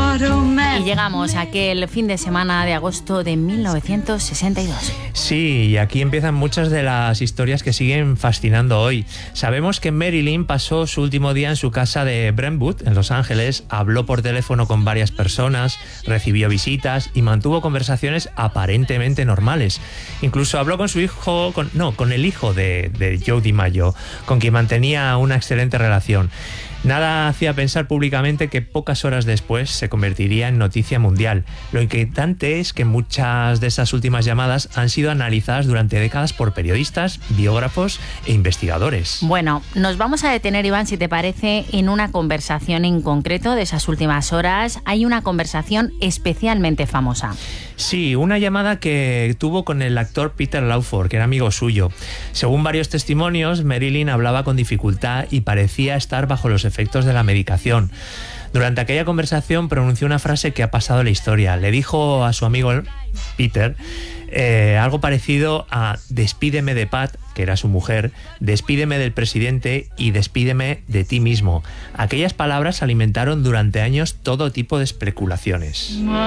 Y llegamos a aquel fin de semana de agosto de 1962. Sí, y aquí empiezan muchas de las historias que siguen fascinando hoy. Sabemos que Marilyn pasó su último día en su casa de Brentwood, en Los Ángeles, habló por teléfono con varias personas, recibió visitas y mantuvo conversaciones aparentemente normales. Incluso habló con su hijo, con el hijo de Joe DiMaggio, con quien mantenía una excelente relación. Nada hacía pensar públicamente que pocas horas después se convertiría en noticia mundial. Lo inquietante es que muchas de esas últimas llamadas han sido analizadas durante décadas por periodistas, biógrafos e investigadores. Bueno, nos vamos a detener, Iván, si te parece, en una conversación en concreto de esas últimas horas. Hay una conversación especialmente famosa. Sí, una llamada que tuvo con el actor Peter Lawford, que era amigo suyo. Según varios testimonios, Marilyn hablaba con dificultad y parecía estar bajo los efectos de la medicación. Durante aquella conversación pronunció una frase que ha pasado a la historia. Le dijo a su amigo Peter algo parecido a despídeme de Pat, que era su mujer, despídeme del presidente y despídeme de ti mismo. Aquellas palabras alimentaron durante años todo tipo de especulaciones.